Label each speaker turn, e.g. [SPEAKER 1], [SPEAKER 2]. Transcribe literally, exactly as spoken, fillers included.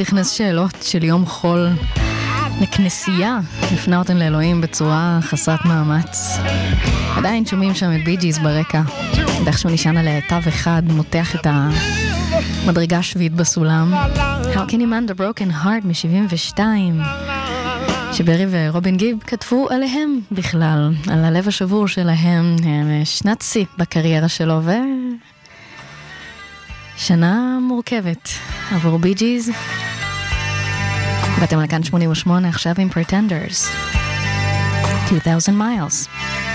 [SPEAKER 1] לכנס שאלות של יום חול לכנסייה, לפנה אותן לאלוהים בצורה חסרת מאמץ. עדיין שומעים שם את בי ג'יז ברקע, דרך שהוא נשען על תו אחד, מותח את המדרגה השביעית בסולם. How Can You Mend a Broken Heart מ-שבעים ושתיים, שברי ורובין גיב כתבו עליהם בכלל, על הלב השבור שלהם, שנת שיא בקריירה שלו, ושנה מורכבת עבור בי ג'יז. ואתם על כאן שמונים ושמונה, עכשיו עם Pretenders, two thousand miles.